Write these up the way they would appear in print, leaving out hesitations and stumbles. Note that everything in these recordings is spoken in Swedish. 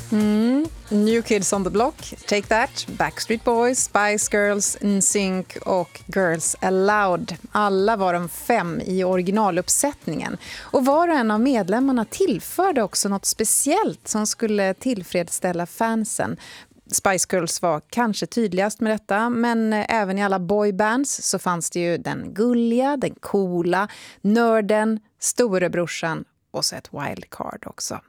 New Kids on the Block, Take That, Backstreet Boys, Spice Girls, NSYNC och Girls Aloud. Alla var de 5 i originaluppsättningen. Och var och en av medlemmarna tillförde också något speciellt som skulle tillfredsställa fansen. Spice Girls var kanske tydligast med detta, men även i alla boybands så fanns det ju den gulliga, den coola, nörden, storebrorsan och så ett wildcard också.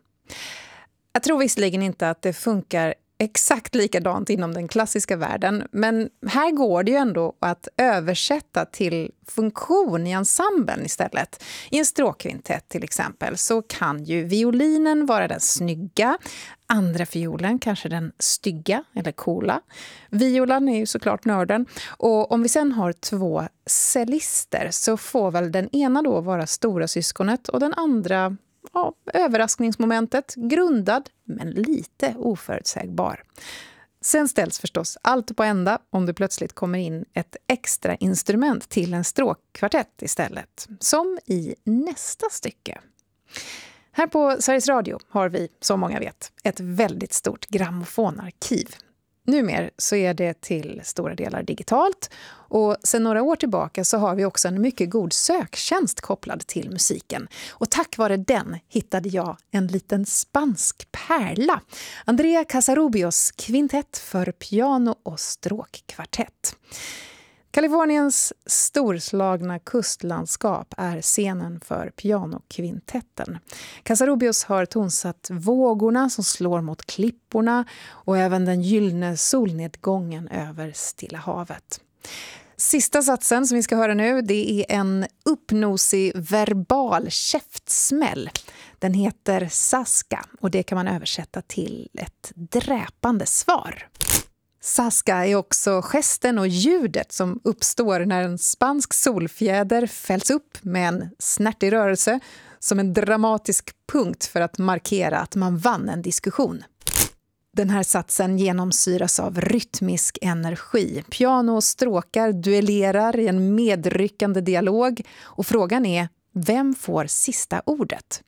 Jag tror visserligen inte att det funkar exakt likadant inom den klassiska världen, men här går det ju ändå att översätta till funktion i ensemblen istället. I en stråkkvintett till exempel så kan ju violinen vara den snygga, andra fiolen kanske den stygga eller coola. Violan är ju såklart nörden, och om vi sen har 2 cellister så får väl den ena då vara stora syskonet och den andra överraskningsmomentet, grundad men lite oförutsägbar. Sen ställs förstås allt på ända om det plötsligt kommer in ett extra instrument till en stråkkvartett istället. Som i nästa stycke. Här på Sveriges Radio har vi, som många vet, ett väldigt stort grammofonarkiv. Numer så är det till stora delar digitalt, och sedan några år tillbaka så har vi också en mycket god söktjänst kopplad till musiken. Och tack vare den hittade jag en liten spansk pärla. Andrea Casarubios kvintett för piano och stråkkvartett. Kaliforniens storslagna kustlandskap är scenen för pianokvintetten. Casarubios har tonsatt vågorna som slår mot klipporna och även den gyllene solnedgången över Stilla havet. Sista satsen som vi ska höra nu, det är en uppnosig verbal käftsmäll. Den heter Saska och det kan man översätta till ett dräpande svar. Saska är också gesten och ljudet som uppstår när en spansk solfjäder fälls upp med en snärtig rörelse som en dramatisk punkt för att markera att man vann en diskussion. Den här satsen genomsyras av rytmisk energi. Piano och stråkar duellerar i en medryckande dialog och frågan är, vem får sista ordet?